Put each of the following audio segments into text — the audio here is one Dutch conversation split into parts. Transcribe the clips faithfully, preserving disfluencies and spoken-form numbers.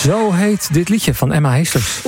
Zo heet dit liedje van Emma Heesters.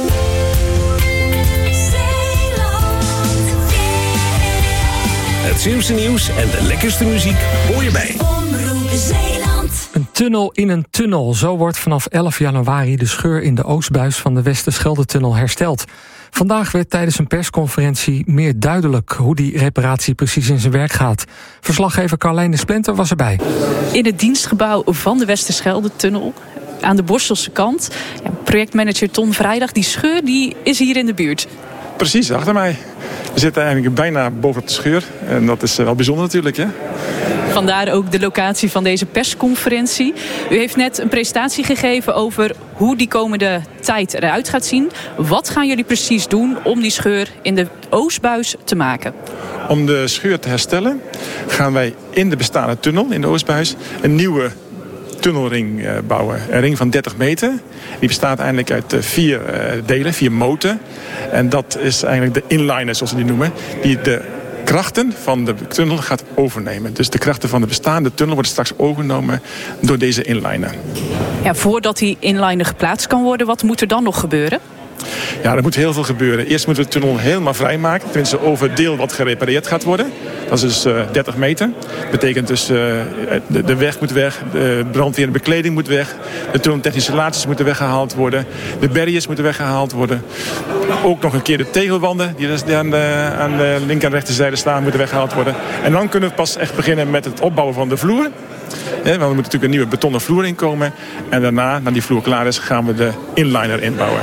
Het slimste nieuws en de lekkerste muziek hoor je bij Omroep Zeeland. Een tunnel in een tunnel. Zo wordt vanaf elf januari de scheur in de Oostbuis van de Westerschelde-tunnel hersteld. Vandaag werd tijdens een persconferentie meer duidelijk hoe die reparatie precies in zijn werk gaat. Verslaggever Carlijn de Splenter was erbij. In het dienstgebouw van de Westerschelde-tunnel, aan de Borstelse kant. Ja, projectmanager Ton Vrijdag, die scheur die is hier in de buurt. Precies, achter mij. We zitten eigenlijk bijna bovenop de scheur. En dat is wel bijzonder natuurlijk, hè? Vandaar ook de locatie van deze persconferentie. U heeft net een presentatie gegeven over hoe die komende tijd eruit gaat zien. Wat gaan jullie precies doen om die scheur in de Oostbuis te maken? Om de scheur te herstellen gaan wij in de bestaande tunnel in de Oostbuis een nieuwe tunnelring bouwen. Een ring van dertig meter. Die bestaat eigenlijk uit vier delen, vier moten. En dat is eigenlijk de inliner, zoals ze die noemen, die de krachten van de tunnel gaat overnemen. Dus de krachten van de bestaande tunnel worden straks overgenomen door deze inliner. Ja, voordat die inliner geplaatst kan worden, wat moet er dan nog gebeuren? Ja, er moet heel veel gebeuren. Eerst moeten we de tunnel helemaal vrijmaken. Tenminste, over het deel wat gerepareerd gaat worden. Dat is dus uh, dertig meter. Dat betekent dus uh, de, de weg moet weg. De brandweer en bekleding moet weg. De tunneltechnische installaties moeten weggehaald worden. De barriers moeten weggehaald worden. Ook nog een keer de tegelwanden die aan de, aan de linker en rechterzijde staan moeten weggehaald worden. En dan kunnen we pas echt beginnen met het opbouwen van de vloer. Ja, want er moet natuurlijk een nieuwe betonnen vloer in komen. En daarna, na die vloer klaar is, gaan we de inliner inbouwen.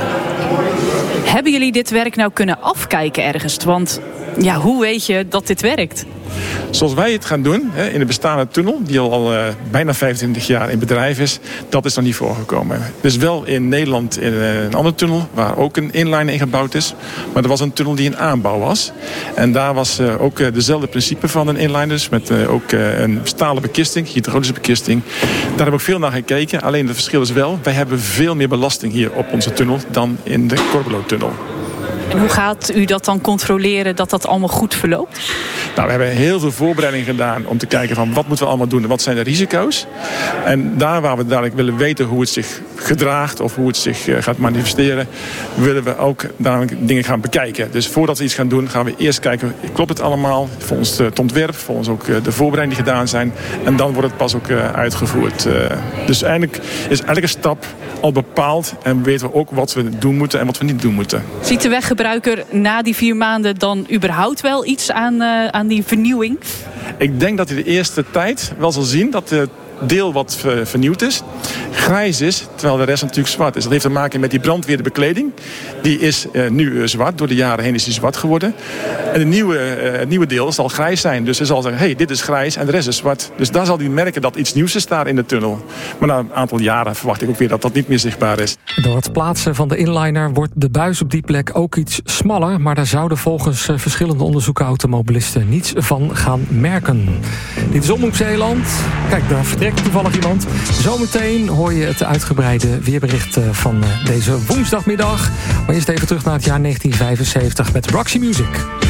Hebben jullie dit werk nou kunnen afkijken ergens? Want ja, hoe weet je dat dit werkt? Zoals wij het gaan doen, in de bestaande tunnel, die al, al uh, bijna vijfentwintig jaar in bedrijf is, dat is nog niet voorgekomen. Dus wel in Nederland in een andere tunnel, waar ook een inliner in gebouwd is. Maar er was een tunnel die in aanbouw was. En daar was uh, ook uh, dezelfde principe van een inliner, dus met uh, ook uh, een stalen bekisting, hydraulische bekisting. Daar heb ik veel naar gekeken. Alleen het verschil is wel, wij hebben veel meer belasting hier op onze tunnel dan in de Corbelotunnel. En hoe gaat u dat dan controleren dat dat allemaal goed verloopt? Nou, we hebben heel veel voorbereiding gedaan om te kijken van wat moeten we allemaal doen en wat zijn de risico's. En daar waar we dadelijk willen weten hoe het zich gedraagt of hoe het zich uh, gaat manifesteren, willen we ook dadelijk dingen gaan bekijken. Dus voordat we iets gaan doen, gaan we eerst kijken, klopt het allemaal? Volgens het ontwerp, volgens ook uh, de voorbereidingen die gedaan zijn. En dan wordt het pas ook uh, uitgevoerd. Uh, dus eigenlijk is elke stap al bepaald en weten we ook wat we doen moeten en wat we niet doen moeten. Ziet de weggebruiker na die vier maanden dan überhaupt wel iets aan, uh, aan die vernieuwing? Ik denk dat hij de eerste tijd wel zal zien dat het deel wat vernieuwd is, grijs is, terwijl de rest natuurlijk zwart is. Dat heeft te maken met die brandweerbekleding. Die is uh, nu uh, zwart, door de jaren heen is die zwart geworden. En het nieuwe, uh, het nieuwe deel zal grijs zijn. Dus hij zal zeggen, hé, hey, dit is grijs en de rest is zwart. Dus daar zal hij merken dat iets nieuws is daar in de tunnel. Maar na een aantal jaren verwacht ik ook weer dat dat niet meer zichtbaar is. Door het plaatsen van de inliner wordt de buis op die plek ook iets smaller. Maar daar zouden volgens uh, verschillende onderzoeken automobilisten niets van gaan merken. Dit is Omroep Zeeland. Kijk, daar vertrekt toevallig iemand. Zometeen hoor je het uitgebreide weerbericht van deze woensdagmiddag. Maar eerst even terug naar het jaar negentien vijfenzeventig met Roxy Music.